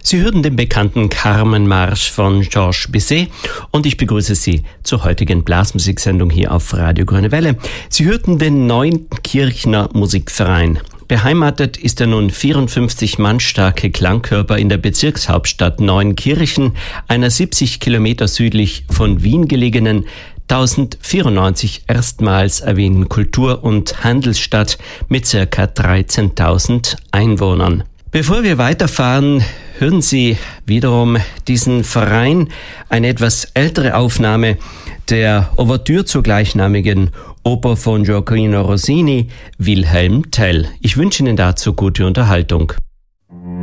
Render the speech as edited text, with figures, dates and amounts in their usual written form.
Sie hörten den bekannten Carmen-Marsch von Georges Bizet und ich begrüße Sie zur heutigen Blasmusiksendung hier auf Radio Grüne Welle. Sie hörten den Neunkirchner Musikverein. Beheimatet ist der nun 54 Mann starke Klangkörper in der Bezirkshauptstadt Neunkirchen, einer 70 Kilometer südlich von Wien gelegenen 1094 erstmals erwähnten Kultur- und Handelsstadt mit ca. 13.000 Einwohnern. Bevor wir weiterfahren, hören Sie wiederum diesen Verein, eine etwas ältere Aufnahme der Ouvertüre zur gleichnamigen Oper von Gioacchino Rossini, Wilhelm Tell. Ich wünsche Ihnen dazu gute Unterhaltung.